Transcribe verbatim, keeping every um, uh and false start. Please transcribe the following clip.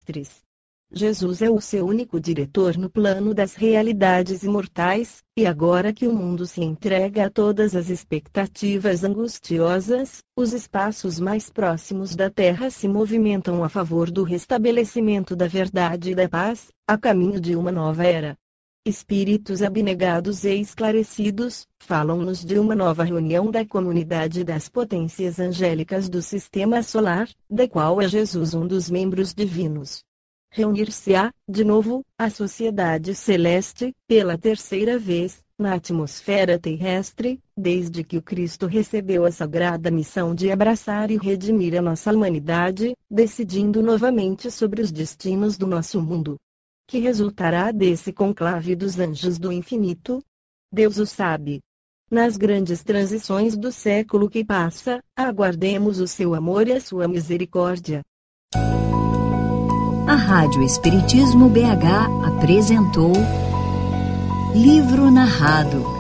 terrestres. Jesus é o seu único diretor no plano das realidades imortais, e agora que o mundo se entrega a todas as expectativas angustiosas, os espaços mais próximos da Terra se movimentam a favor do restabelecimento da verdade e da paz, a caminho de uma nova era. Espíritos abnegados e esclarecidos, falam-nos de uma nova reunião da comunidade das potências angélicas do Sistema Solar, da qual é Jesus um dos membros divinos. Reunir-se-á, de novo, a sociedade celeste, pela terceira vez, na atmosfera terrestre, desde que o Cristo recebeu a sagrada missão de abraçar e redimir a nossa humanidade, decidindo novamente sobre os destinos do nosso mundo. Que resultará desse conclave dos anjos do infinito? Deus o sabe. Nas grandes transições do século que passa, aguardemos o seu amor e a sua misericórdia. A Rádio Espiritismo B H apresentou Livro Narrado.